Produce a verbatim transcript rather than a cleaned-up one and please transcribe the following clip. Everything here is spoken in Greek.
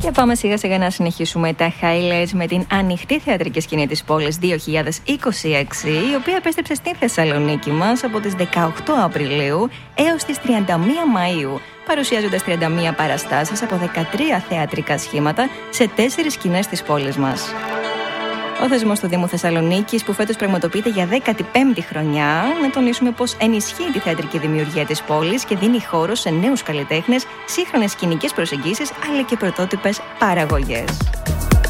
Και πάμε σιγά σιγά να συνεχίσουμε τα highlights με την ανοιχτή θεατρική σκηνή της πόλης δύο χιλιάδες είκοσι έξι, η οποία επέστρεψε στη Θεσσαλονίκη μας από τις δεκαοκτώ Απριλίου έως τις τριάντα μία Μαΐου, παρουσιάζοντας τριάντα μία παραστάσεις από δεκατρία θεατρικά σχήματα σε τέσσερις σκηνές της πόλης μας. Ο θεσμός του Δήμου Θεσσαλονίκης, που φέτος πραγματοποιείται για δέκατη πέμπτη χρονιά, να τονίσουμε πως ενισχύει τη θεατρική δημιουργία της πόλης και δίνει χώρο σε νέους καλλιτέχνες, σύγχρονες σκηνικές προσεγγίσεις αλλά και πρωτότυπες παραγωγές.